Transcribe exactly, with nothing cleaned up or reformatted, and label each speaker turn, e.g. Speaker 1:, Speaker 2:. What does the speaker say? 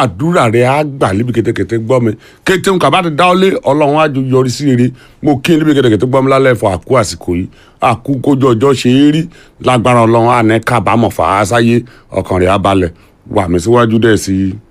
Speaker 1: àdúrà rẹ̀ á gbà níbi kẹ̀tẹ̀kẹ̀tẹ̀ gbọ́ mi kété nǹkan bá ti dáwọ́lé ọlọ́run á jọ yọrí sí rere mo kí n níbi kẹ̀tẹ̀kẹ̀tẹ̀ gbọ́ mi lálẹ́ fún àkú àsìkò yìí àkú kójú ọjọ́ ṣe é rí lágbára ọlọ́run àná kábàámọ̀ fà á sáyé ọkàn rẹ̀ á balẹ̀ wà mí síwájú dẹ̀ sí i.